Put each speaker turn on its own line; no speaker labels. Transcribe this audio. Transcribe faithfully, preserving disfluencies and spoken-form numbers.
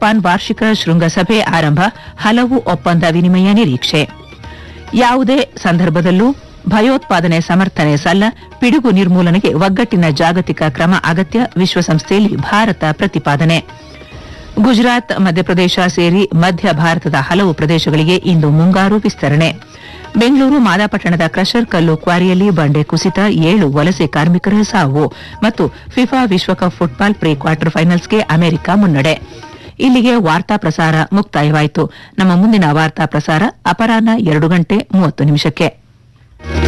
Japan ವಾರ್ಷಿಕ ಶೃಂಗಸಭೆ ಆರಂಭ, ಹಲವು ಒಪ್ಪಂದ ವಿನಿಮಯ ನಿರೀಕ್ಷೆ. ಯಾವುದೇ ಸಂದರ್ಭದಲ್ಲೂ ಭಯೋತ್ಪಾದನೆ ಸಮರ್ಥನೆ ಸಲ್ಲ, ಪಿಡುಗು ನಿರ್ಮೂಲನೆಗೆ ಒಗ್ಗಟ್ಟಿನ ಜಾಗತಿಕ ಕ್ರಮ ಅಗತ್ಯ, ವಿಶ್ವಸಂಸ್ಥೆಯಲ್ಲಿ ಭಾರತ ಪ್ರತಿಪಾದನೆ. ಗುಜರಾತ್, ಮಧ್ಯಪ್ರದೇಶ ಸೇರಿ ಮಧ್ಯ ಭಾರತದ ಹಲವು ಪ್ರದೇಶಗಳಿಗೆ ಇಂದು ಮುಂಗಾರು ವಿಸ್ತರಣೆ. ಬೆಂಗಳೂರು ಮಾದಾಪಟ್ಟಣದ ಕ್ರಷರ್ ಕಲ್ಲು ಕ್ವಾರಿಯಲ್ಲಿ ಬಂಡೆ ಕುಸಿತ, ಏಳು ವಲಸೆ ಕಾರ್ಮಿಕರ ಸಾವು. ಮತ್ತು ಫಿಫಾ ವಿಶ್ವಕಪ್ ಫುಟ್ಬಾಲ್ ಪ್ರೀ ಕ್ವಾರ್ಟರ್ ಫೈನಲ್ಸ್ಗೆ ಅಮೆರಿಕ ಮುನ್ನಡೆ. ಇಲ್ಲಿಗೆ ವಾರ್ತಾ ಪ್ರಸಾರ ಮುಕ್ತಾಯವಾಯಿತು. ನಮ್ಮ ಮುಂದಿನ ವಾರ್ತಾ ಪ್ರಸಾರ ಅಪರಾಹ್ನ ಎರಡು ಗಂಟೆ ಮೂವತ್ತು ನಿಮಿಷಕ್ಕೆ.